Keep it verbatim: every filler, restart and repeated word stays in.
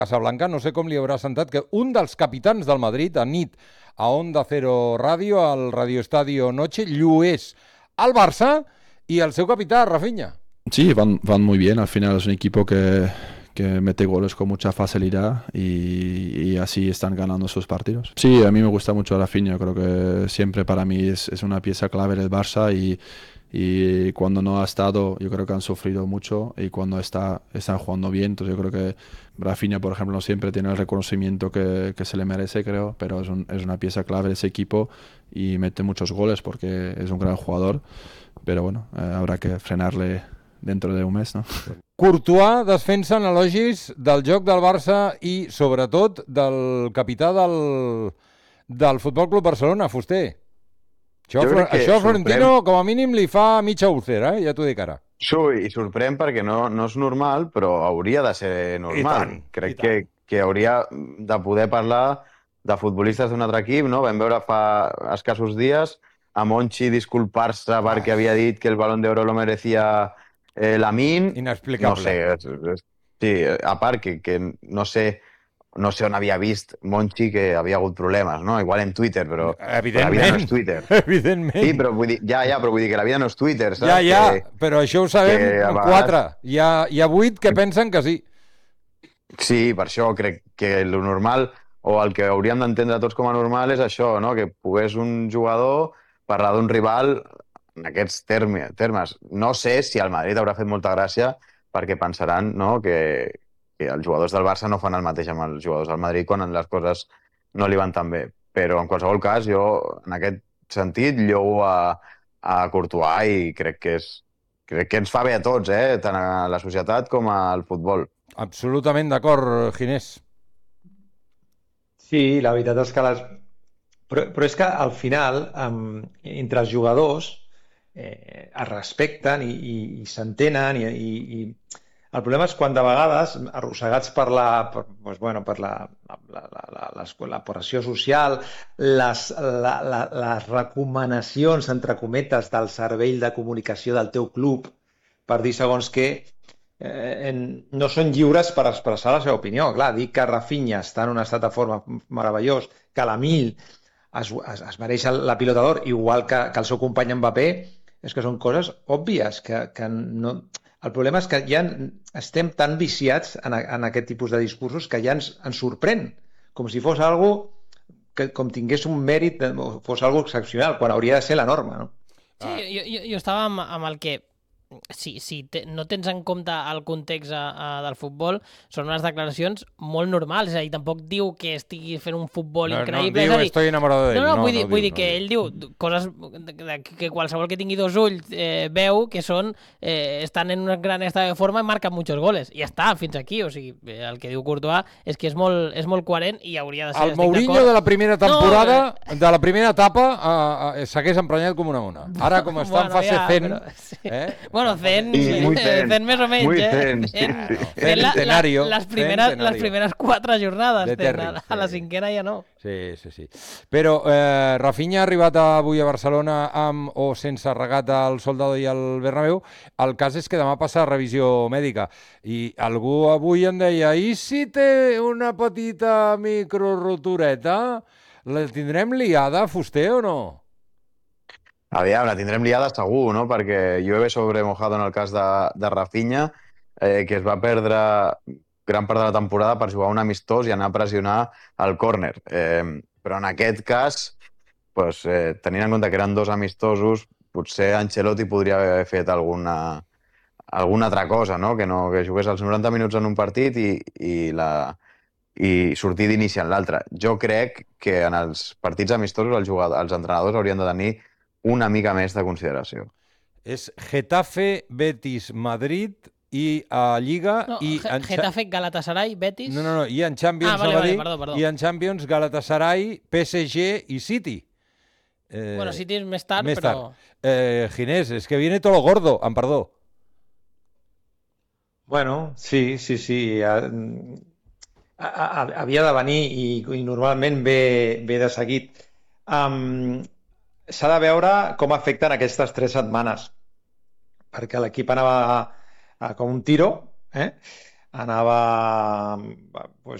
Casablanca, no sé com li haurà sentat, que un dels capitans del Madrid, a nit, a Onda Cero Radio, al Radio Estadio Noche, llués al Barça y al seu capitán, Rafinha. Sí, van, van muy bien. Al final es un equipo que, que mete goles con mucha facilidad y, y así están ganando sus partidos. Sí, a mí me gusta mucho Rafinha. Creo que siempre para mí es, es una pieza clave del Barça y, y cuando no ha estado, yo creo que han sufrido mucho y cuando está, están jugando bien. Entonces yo creo que Rafinha, por ejemplo, no siempre tiene el reconocimiento que, que se le merece, creo, pero es, un, es una pieza clave de ese equipo y mete muchos goles porque es un gran jugador. Pero bueno, eh, habrá que frenarle dentro de un mes, no? Courtois desfensa en elogis del joc del Barça i, sobretot, del capità del, del Futbol Club Barcelona, Fuster. Això, això a Florentino, com a mínim, li fa mitja úlcera, eh? Ja t'ho dic ara. Sí, i sorprèn perquè no, no és normal, però hauria de ser normal. tant, Crec que, que hauria de poder parlar de futbolistes d'un altre equip, no? Vam veure fa escassos dies a Monchi disculpar-se perquè havia dit que el Balón d'Oro lo merecía eh, Lamine. Inexplicable. No sé, és, és, sí, a part que, que no sé... No sé on havia vist Monchi que havia hagut problemes, no? Igual en Twitter, però, però la vida no és Twitter. Evidentment. Sí, però vull dir, ja, ja, però vull dir que la vida no és Twitter, saps? Ja, ja, que, però això ho sabem vegades... quatre. Hi ha, hi ha vuit que pensen que sí. Sí, per això crec que el normal, o el que hauríem d'entendre tots com a normal, és això, no? Que pogués un jugador parlar d'un rival en aquests termes. termes. No sé si al Madrid haurà fet molta gràcia perquè pensaran, no?, que... que els jugadors del Barça no fan el mateix amb els jugadors del Madrid quan les coses no li van tan bé. Però, en qualsevol cas, jo, en aquest sentit, lloo a, a Courtois i crec que, és, crec que ens fa bé a tots, eh? Tant a la societat com al futbol. Absolutament d'acord, Ginés. Sí, la veritat és que les... Però, però és que al final, um, entre els jugadors, eh, es respecten i, i, i s'entenen i... i, i... El problema és quan de vegades, arrossegats per la, per, doncs, bueno, per la, la, la, la, la, la pressió social, les, la, la, les recomanacions, entre cometes, del servei de comunicació del teu club, per dir segons què, eh, no són lliures per expressar la seva opinió. Clar, dir que Rafinha està en un estat de forma meravellós, que l'Amil es, es, es mereix la pilota d'or, igual que, que el seu company Mbappé, és que són coses òbvies, que, que no... El problema és que ja estem tan viciats en, en aquest tipus de discursos que ja ens, ens sorprèn, com si fos algo que com tingués un mèrit, fos algo excepcional, quan hauria de ser la norma, no? Sí, jo, jo, jo estava amb, amb el que... Si, si te, no tens en compte el context a, a, del futbol, són unes declaracions molt normals, és a dir, tampoc diu que estigui fent un futbol no, increïble. No, diu, estoy enamorado de ell. No, no, no, vull, dir, no vull diu, dir que no ell diu coses que qualsevol que tingui dos ulls eh, veu que són, eh, estan en un gran estat de forma i marquen muchos goles. I ja està, fins aquí. O sigui, el que diu Courtois és que és molt, és molt coherent i hauria de ser... El Mourinho de la primera temporada, no, de la primera etapa, eh, s'hagués emprenyat com una ona. Ara, com està bueno, en fase ja, zen... Però, sí. eh? Bueno, zen... I, muy zen, zen més o menys, muy eh? zen, Zen, sí, sí. zen la, la, Centenario, les, primeres, les primeres quatre jornades, de ten, Terry, a, a la sí. cinquena ja no. Sí, sí, sí. Però eh, Rafinha ha arribat avui a Barcelona amb o sense regata al Soldado i al Bernabéu. El cas és que demà passa revisió mèdica. I algú avui em deia, i si té una petita microrotureta, la tindrem liada, Fuster, o no? Aviam, la tindrem liada segur, no? Perquè llueve sobre mojado en el cas de, de Rafinha, eh, que es va perdre gran part de la temporada per jugar un amistós i anar a pressionar el córner. Eh, però en aquest cas, pues, eh, tenint en compte que eren dos amistosos, potser Ancelotti podria haver fet alguna, alguna altra cosa, no? Que, no, que jugués els noranta minuts en un partit i, i, la, i sortir d'inici en l'altre. Jo crec que en els partits amistosos els, jugadors, els entrenadors haurien de tenir una mica més de consideració. És Getafe, Betis, Madrid i a Lliga... No, i en Getafe, Galatasaray, Betis... No, no, no, i en Champions, ah, vale, vale, vale, perdó, perdó. i en Champions, Galatasaray, P S G i City. Eh, bueno, City és més tard, més però... Tard. Eh, Ginés, és que viene todo lo gordo, amb perdó. Bueno, sí, sí, sí. A, a, a, havia de venir i, i normalment ve, ve de seguit. Um, S'ha de veure com afecten aquestes tres setmanes, perquè l'equip anava a, a, com un tiro, eh? anava pues,